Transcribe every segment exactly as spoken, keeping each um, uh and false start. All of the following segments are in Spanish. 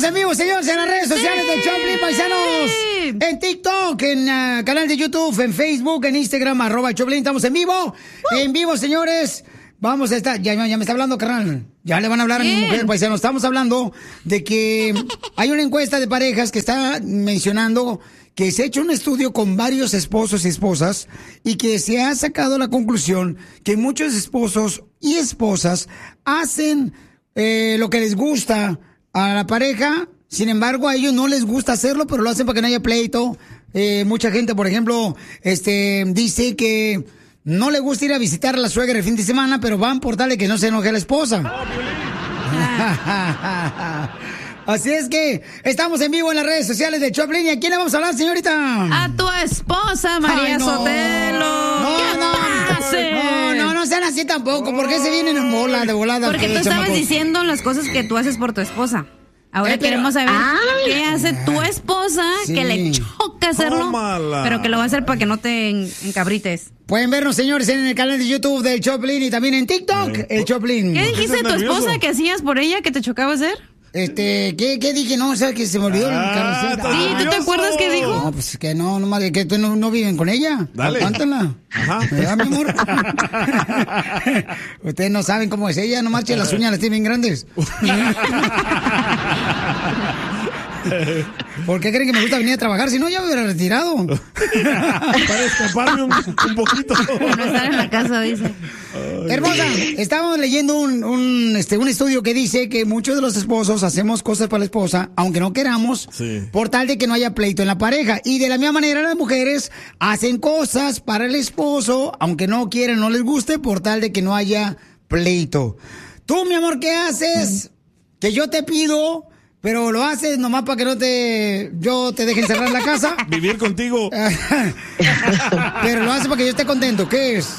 Estamos en vivo, señores, en las redes sociales del Choplin, paisanos. En TikTok, en uh, canal de YouTube, en Facebook, en Instagram, arroba Choplin. Estamos en vivo. Uh. En vivo, señores. Vamos a estar... Ya, ya me está hablando, carnal. Ya le van a hablar a mi mujer, paisanos. Estamos hablando de que hay una encuesta de parejas que está mencionando que se ha hecho un estudio con varios esposos y esposas y que se ha sacado la conclusión que muchos esposos y esposas hacen eh, lo que les gusta a la pareja. Sin embargo, a ellos no les gusta hacerlo, pero lo hacen para que no haya pleito. Eh, mucha gente, por ejemplo, este, dice que no le gusta ir a visitar a la suegra el fin de semana, pero van por tal de que no se enoje la esposa. Así es que estamos en vivo en las redes sociales de Choplin. ¿Y a quién le vamos a hablar, señorita? A tu esposa, María Ay, no. Sotelo. No, ¿Qué no, pase? no, no, no sean así tampoco. ¿Por qué se vienen en bola, de volada? Porque tú estabas chamacos? diciendo las cosas que tú haces por tu esposa. Ahora eh, pero, queremos saber ah, qué hace tu esposa sí. que le choca hacerlo, Tómala. pero que lo va a hacer para que no te encabrites. Pueden vernos, señores, en el canal de YouTube del Choplin y también en TikTok, eh, el Choplin. ¿Qué dijiste de tu esposa que hacías por ella que te chocaba hacer? Este, ¿qué, qué dije? No, o sea, que se me olvidó ah, el carroceta. Sí, ¿tú te acuerdas qué dijo? No, pues que no, nomás de que tú no, no viven con ella. Dale. Cántala. Ajá. ¿Verdad, mi amor? Ustedes no saben cómo es ella, no marchen las uñas, las tienen bien grandes. ¿Por qué creen que me gusta venir a trabajar? Si no, ya me hubiera retirado. Para escaparme un, un poquito. No estar en la casa, dice. Ay. Hermosa, estábamos leyendo un, un, este, un estudio que dice que muchos de los esposos hacemos cosas para la esposa, aunque no queramos, sí. por tal de que no haya pleito en la pareja. Y de la misma manera las mujeres hacen cosas para el esposo, aunque no quieran, no les guste, por tal de que no haya pleito. Tú, mi amor, ¿qué haces? Que yo te pido... Pero lo haces nomás para que no te... Yo te deje encerrar en la casa. Vivir contigo. Pero lo haces para que yo esté contento. ¿Qué es?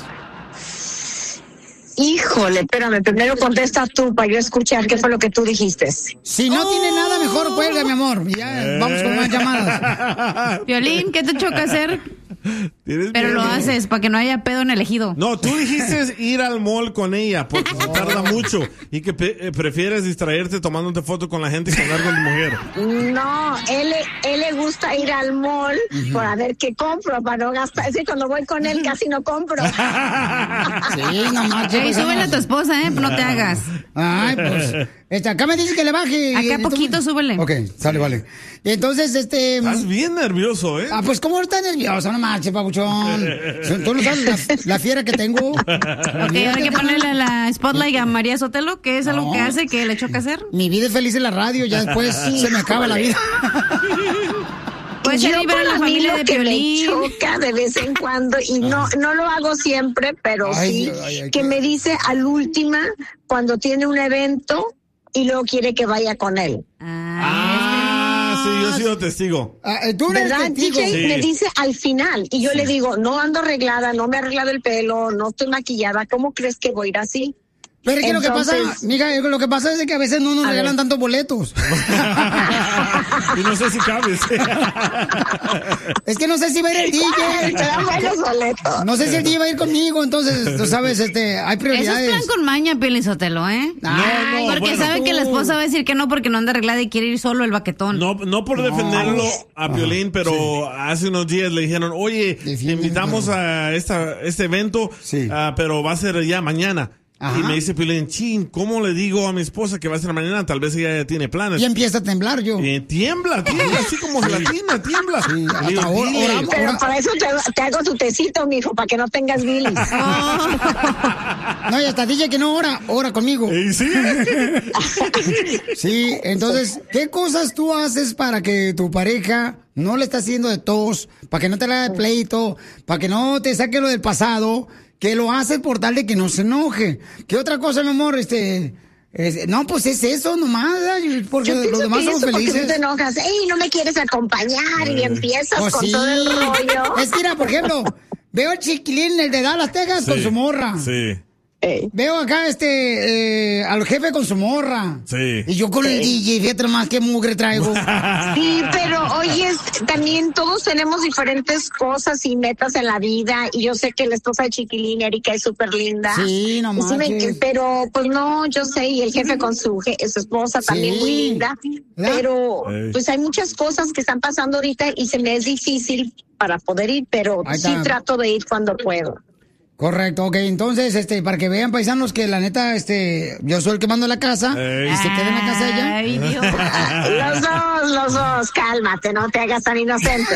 Híjole, espérame. Primero contesta tú para yo escuchar qué fue lo que tú dijiste. Si no oh. tiene nada, mejor cuelga, mi amor. Y ya eh. vamos con más llamadas. Violín, ¿qué te choca hacer? Pero lo haces para que no haya pedo en el ejido. No, tú dijiste ir al mall con ella porque se tarda mucho y que pe- prefieres distraerte tomándote fotos con la gente que hablar con tu mujer. No, él, él le gusta ir al mall uh-huh. para ver qué compro, para no gastar. Es decir, cuando voy con él casi no compro. Sí, no manches. Hey, súbele a tu esposa, ¿eh? No te hagas. Ay, pues... Este, acá me dice que le baje. Acá y, poquito, tú... súbele. Ok, sale, vale. Entonces, este... Estás bien nervioso, ¿eh? Ah, pues, ¿cómo no estás nervioso? No marches, papuchón. Tú no sabes la, la fiera que tengo. Ok, ahora hay que ponerle la spotlight a María Sotelo, que es algo no. que hace que le choca hacer. Mi vida es feliz en la radio, ya después se me acaba la vida. Pues yo para la familia de Piolín. Me choca de vez en cuando y no no lo hago siempre, pero ay, sí ay, ay, que ay. me dice al última cuando tiene un evento y luego quiere que vaya con él. Ah, sí, yo he sido testigo. Ah, ¿tú eres ¿verdad? testigo? D J sí. me dice al final y yo sí. le digo, no ando arreglada, no me he arreglado el pelo, no estoy maquillada, ¿cómo crees que voy a ir así? Pero es que Entonces, lo que pasa, mija, lo que pasa es que a veces no nos regalan tantos boletos. Y no sé si cabes. Es que no sé si va a ir el D J. Te dan buenos boletos. No sé si el D J va a ir conmigo, entonces, tú sabes, este, hay prioridades. Eso es plan con maña, Piolín Sotelo, ¿eh? No, no, porque bueno, sabe tú... que la esposa va a decir que no porque no anda arreglada y quiere ir solo el baquetón. No, no por defenderlo no. a Piolín, pero sí. hace unos días le dijeron, oye, te invitamos a esta, este evento, sí. uh, pero va a ser ya mañana. Ajá. Y me dice Piolín, chin, ¿cómo le digo a mi esposa que va a ser mañana? Tal vez ella ya tiene planes. Y empieza a temblar yo. Eh, tiembla, tiembla, así como gelatina, tiembla. Sí, hasta digo, ahora, ahora, pero ahora. para eso te, te hago tu tecito, mijo, para que no tengas bilis. Oh. No, y hasta dije que no ora, ora conmigo. ¿Eh, sí? Sí, entonces, ¿qué cosas tú haces para que tu pareja no le esté haciendo de tos, para que no te la haga de pleito, para que no te saque lo del pasado? Que lo hace por tal de que no se enoje. ¿Qué otra cosa, mi amor? Este, es, no, pues es eso nomás, porque los demás somos felices. Porque tú te enojas, ey, no me quieres acompañar y empiezas oh, con sí. todo el rollo. Es que, mira, por ejemplo, veo el chiquilín, el de Dallas, Texas, sí, con su morra. Sí. Ey. Veo acá este eh, al jefe con su morra. Sí. Y yo con Ey. el D J, fíjate más que mugre traigo. Sí, pero oye, también todos tenemos diferentes cosas y metas en la vida. Y yo sé que la esposa de Chiquilín, Erika, es súper linda. Sí, no manches. Sí me, pero pues no, yo sé, y el jefe con su, su esposa también sí. muy linda. ¿verdad? Pero Ey. pues hay muchas cosas que están pasando ahorita y se me es difícil para poder ir, pero sí trato de ir cuando puedo. Correcto, ok, entonces, este, para que vean, paisanos, que la neta, este, yo soy el que mando la casa, Ey. y se queda en la casa ella. Ay, Dios. Los dos, los dos, cálmate, no te hagas tan inocente.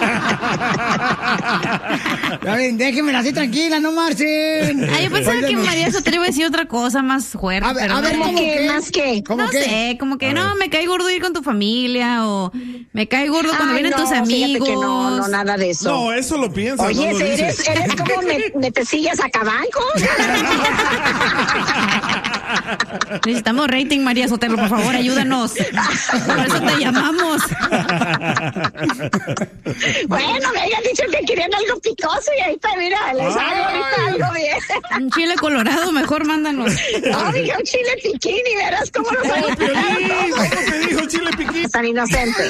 A ver, déjenmela así tranquila, no marchen. Ay, yo pensaba que María Sotelo iba a decir otra cosa más fuerte. A ver, pero a ver, no. ¿cómo que? ¿Más qué? ¿Cómo no qué? sé, como que no, me cae gordo ir con tu familia, o me cae gordo cuando Ay, vienen no, tus amigos. Que no, no, nada de eso. No, eso lo piensas, Oye, no lo eres, dices. eres como me, me te sillas a cabanco. Necesitamos rating, María Sotelo, por favor, ayúdanos. Por eso te llamamos. Bueno, me habían dicho que querían algo picoso y ahí está, mira, les hago ahorita algo bien. Un chile colorado, mejor mándanos. No, dije un chile piquín y verás cómo nos va a ¿Cómo te dijo chile piquín? Tan inocente.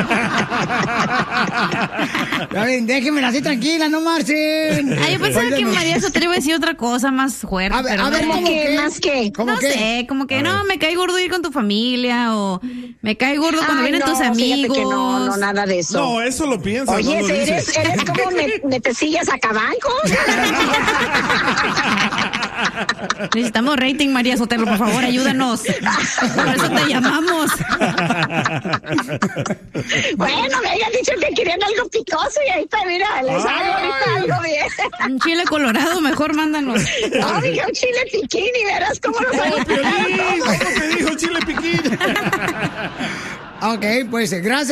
A ver, déjenmela así tranquila, no marchen. Ay, yo pensaba que María Sotelo iba a decir otra cosa más fuerte. A ver, pero a ver, no. ¿cómo ¿Qué? que? ¿Más qué? ¿Cómo no que? sé, como que no, me cae gordo ir con tu familia, o me cae gordo cuando Ay, vienen no, tus amigos. Que no, no, nada de eso. No, eso lo piensas, Oye, no lo eres, dices. eres como me, me te sillas a cabanco. Necesitamos rating, María Sotelo, por favor, ayúdanos. Por eso te llamamos. Bueno, me habían dicho que querían algo picoso y ahí está, mira, les hago ahorita algo bien. Un chile colorado, mejor mándanos. No, dije un chile piquín y verás cómo nos va a ¿Cómo te dijo chile piquín? Ok, pues gracias.